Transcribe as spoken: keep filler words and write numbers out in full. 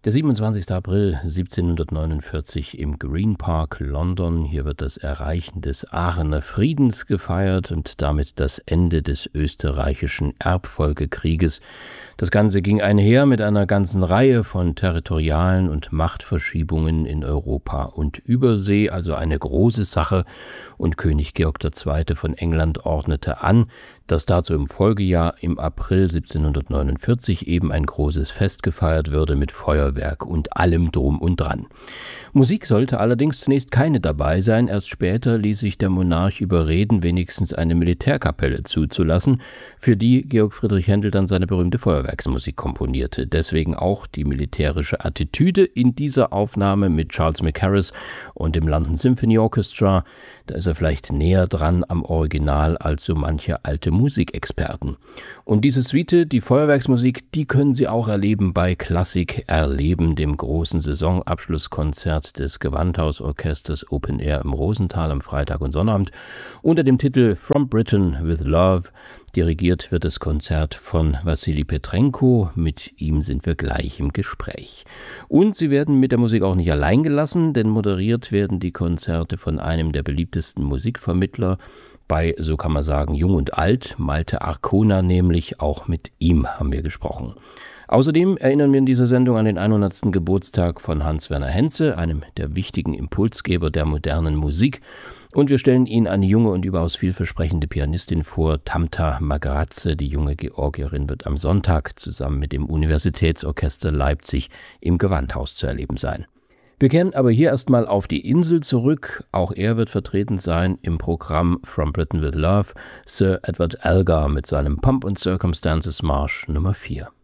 Der siebenundzwanzigster April siebzehnhundertneunundvierzig im Green Park, London. Hier wird das Erreichen des Aachener Friedens gefeiert und damit das Ende des österreichischen Erbfolgekrieges. Das Ganze ging einher mit einer ganzen Reihe von territorialen und Machtverschiebungen in Europa und Übersee, also eine große Sache. Und König Georg der Zweite von England ordnete an, dass dazu im Folgejahr im April siebzehnhundertneunundvierzig eben ein großes Fest gefeiert würde mit Feuerwerk und allem Drum und Dran. Musik sollte allerdings zunächst keine dabei sein, erst später ließ sich der Monarch überreden, wenigstens eine Militärkapelle zuzulassen, für die Georg Friedrich Händel dann seine berühmte Feuerwerksmusik komponierte. Deswegen auch die militärische Attitüde in dieser Aufnahme mit Charles Mackerras und dem London Symphony Orchestra. Da ist er vielleicht näher dran am Original als so manche alte Musikexperten. Und diese Suite, die Feuerwerksmusik, die können Sie auch erleben bei Klassik erleben, dem großen Saisonabschlusskonzert des Gewandhausorchesters Open Air im Rosental am Freitag und Sonnabend unter dem Titel From Britain with Love. Dirigiert wird das Konzert von Wassily Petrenko. Mit ihm sind wir gleich im Gespräch. Und Sie werden mit der Musik auch nicht allein gelassen, denn moderiert werden die Konzerte von einem der beliebtesten Musikvermittler bei, so kann man sagen, Jung und Alt, Malte Arkona nämlich. Auch mit ihm haben wir gesprochen. Außerdem erinnern wir in dieser Sendung an den hundertsten Geburtstag von Hans-Werner Henze, einem der wichtigen Impulsgeber der modernen Musik. Und wir stellen Ihnen eine junge und überaus vielversprechende Pianistin vor, Tamta Magrazze. Die junge Georgierin wird am Sonntag zusammen mit dem Universitätsorchester Leipzig im Gewandhaus zu erleben sein. Wir kehren aber hier erstmal auf die Insel zurück. Auch er wird vertreten sein im Programm From Britain with Love, Sir Edward Elgar mit seinem Pomp and Circumstances Marsch Nummer vier.